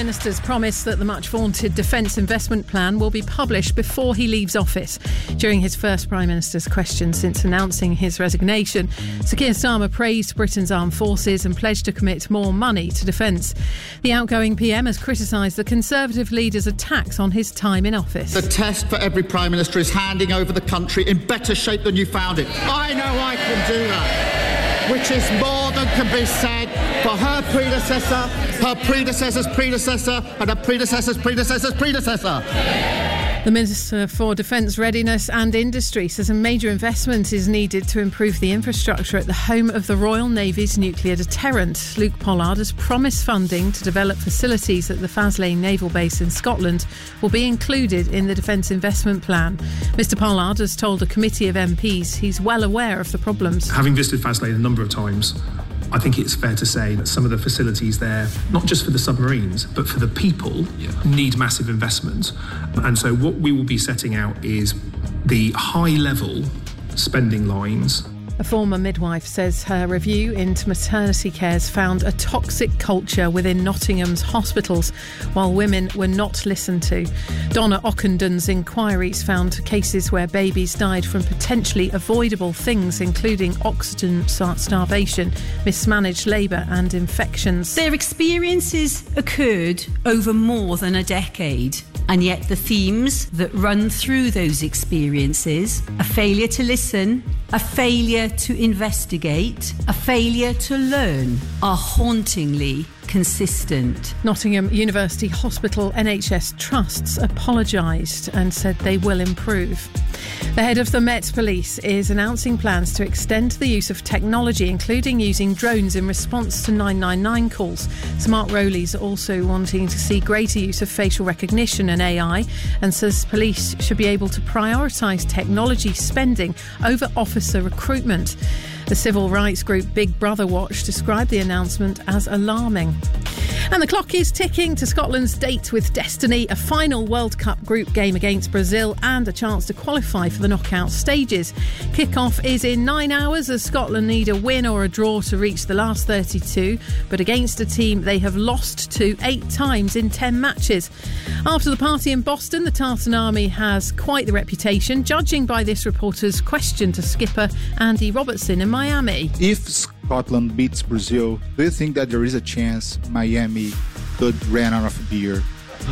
Minister's promised that the much-vaunted Defence Investment Plan will be published before he leaves office. During his first Prime Minister's question since announcing his resignation, Sir Keir Starmer praised Britain's armed forces and pledged to commit more money to defence. The outgoing PM has criticised the Conservative leader's attacks on his time in office. The test for every Prime Minister is handing over the country in better shape than you found it. I know I can do that, which is more than can be said for her predecessor, her predecessor's predecessor, and her predecessor's predecessor's predecessor. The Minister for Defence Readiness and Industry says a major investment is needed to improve the infrastructure at the home of the Royal Navy's nuclear deterrent. Luke Pollard has promised funding to develop facilities at the Faslane Naval Base in Scotland will be included in the Defence Investment Plan. Mr Pollard has told a committee of MPs he's well aware of the problems. Having visited Faslane a number of times, I think it's fair to say that some of the facilities there, not just for the submarines, but for the people, need massive investment. And so what we will be setting out is the high-level spending lines. A former midwife says her review into maternity care has found a toxic culture within Nottingham's hospitals, while women were not listened to. Donna Ockendon's inquiries found cases where babies died from potentially avoidable things, including oxygen starvation, mismanaged labour and infections. Their experiences occurred over more than a decade. And yet the themes that run through those experiences, a failure to listen, a failure to investigate, a failure to learn, are hauntingly consistent. Nottingham University Hospital NHS Trusts apologised and said they will improve. The head of the Met Police is announcing plans to extend the use of technology, including using drones in response to 999 calls. Smart Rowleys are also wanting to see greater use of facial recognition and AI, and says police should be able to prioritise technology spending over officer recruitment. The civil rights group Big Brother Watch described the announcement as alarming. And the clock is ticking to Scotland's date with destiny, a final World Cup group game against Brazil and a chance to qualify for the knockout stages. Kick-off is in 9 hours as Scotland need a win or a draw to reach the last 32, but against a team they have lost to 8 times in 10 matches. After the party in Boston, the Tartan Army has quite the reputation, judging by this reporter's question to skipper Andy Robertson in Miami. If Scotland beats Brazil, do you think that there is a chance Miami could run out of beer?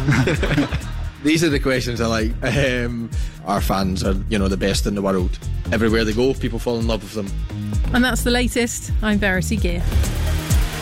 These are the questions I like. Our fans are, the best in the world. Everywhere they go, people fall in love with them. And that's the latest. I'm Verity Gear.